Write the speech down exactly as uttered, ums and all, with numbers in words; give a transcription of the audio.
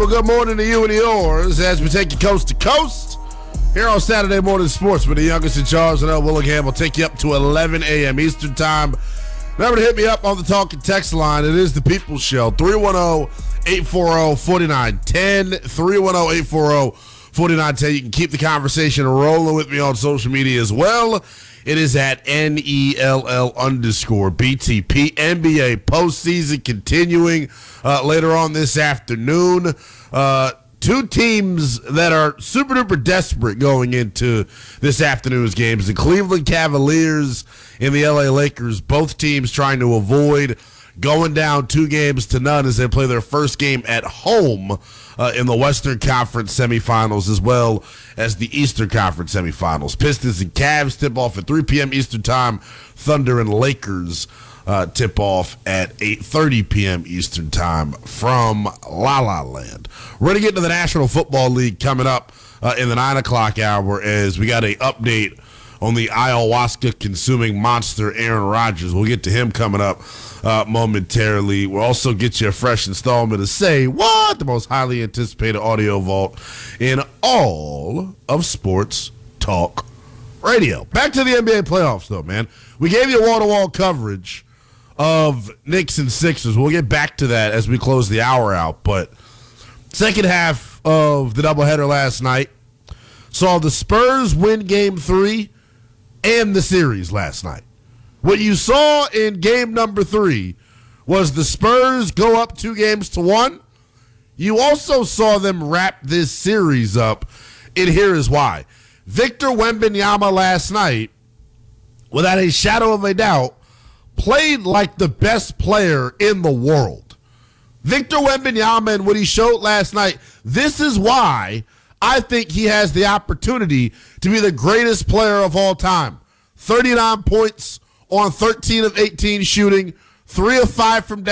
Well, good morning to you and yours as we take you coast to coast here on Saturday Morning Sports with the youngest in charge, and El Willingham will take you up to eleven a.m. Eastern Time. Remember to hit me up on the talk and text line. It is the People's Show, three one zero, eight four zero, four nine one zero, three one zero, eight four zero, four nine one zero. You can keep the conversation rolling with me on social media as well. It is at N E L L underscore B T P. N B A postseason continuing uh, later on this afternoon. Uh, two teams that are super duper desperate going into this afternoon's games. The Cleveland Cavaliers and the L A Lakers, both teams trying to avoid going down two games to none as they play their first game at home uh, in the Western Conference semifinals as well as the Eastern Conference semifinals. Pistons and Cavs tip off at three p.m. Eastern Time. Thunder and Lakers uh, tip off at eight thirty p.m. Eastern Time from La La Land. We're going to get to the National Football League coming up uh, in the nine o'clock hour as we got an update on the ayahuasca-consuming monster Aaron Rodgers. We'll get to him coming up uh, momentarily. We'll also get you a fresh installment of Say What, the most highly anticipated audio vault in all of sports talk radio. Back to the N B A playoffs, though, man. We gave you wall-to-wall coverage of Knicks and Sixers. We'll get back to that as we close the hour out. But second half of the doubleheader last night saw the Spurs win game three and the series last night. What you saw in game number three was the Spurs go up two games to one. You also saw them wrap this series up, and here is why. Victor Wembanyama last night, without a shadow of a doubt, played like the best player in the world. Victor Wembanyama and what he showed last night, this is why I think he has the opportunity to be the greatest player of all time. thirty-nine points on thirteen of eighteen shooting, three of five from